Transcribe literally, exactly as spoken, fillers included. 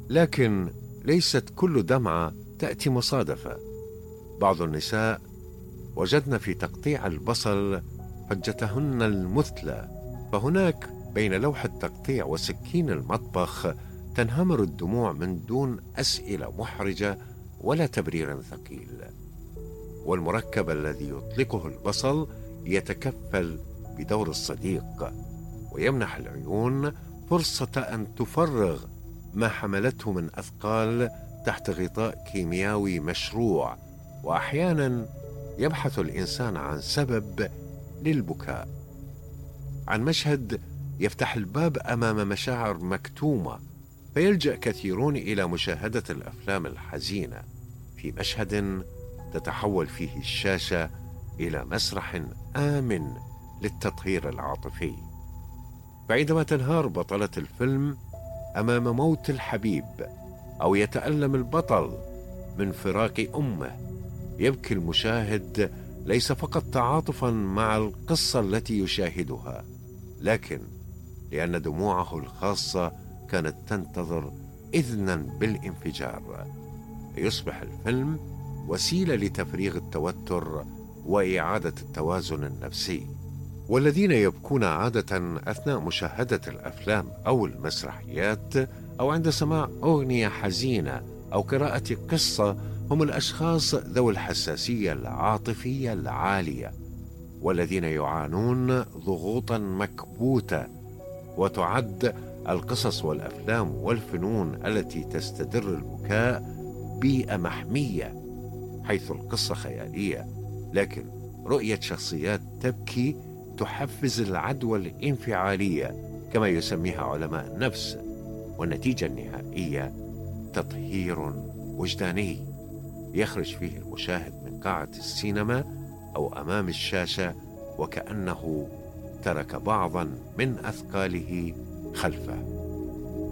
لكن ليست كل دمعة تأتي مصادفة. بعض النساء وجدن في تقطيع البصل حجتهن المثلى، فهناك بين لوح التقطيع وسكين المطبخ تنهمر الدموع من دون أسئلة محرجة ولا تبرير ثقيل. والمركب الذي يطلقه البصل يتكفل بدور الصديق، ويمنح العيون فرصة أن تفرغ ما حملته من أثقال تحت غطاء كيميائي مشروع. وأحيانا يبحث الإنسان عن سبب للبكاء، عن مشهد يفتح الباب أمام مشاعر مكتومة، فيلجأ كثيرون إلى مشاهدة الأفلام الحزينة في مشهد تتحول فيه الشاشة إلى مسرح آمن للتطهير العاطفي. فعندما تنهار بطلة الفيلم أمام موت الحبيب، أو يتألم البطل من فراق أمه، يبكي المشاهد ليس فقط تعاطفا مع القصة التي يشاهدها، لكن لأن دموعه الخاصة كانت تنتظر إذنا بالانفجار. يصبح الفيلم وسيلة لتفريغ التوتر وإعادة التوازن النفسي. والذين يبكون عادة أثناء مشاهدة الأفلام أو المسرحيات، أو عند سماع أغنية حزينة أو قراءة قصة، هم الأشخاص ذوي الحساسية العاطفية العالية، والذين يعانون ضغوطا مكبوتة. وتعد القصص والأفلام والفنون التي تستدر البكاء بيئة محمية، حيث القصة خيالية، لكن رؤية شخصيات تبكي تحفز العدوى الانفعالية كما يسميها علماء النفس، والنتيجة النهائية تطهير وجداني يخرج فيه المشاهد من قاعة السينما أو أمام الشاشة وكأنه ترك بعضا من أثقاله خلفه.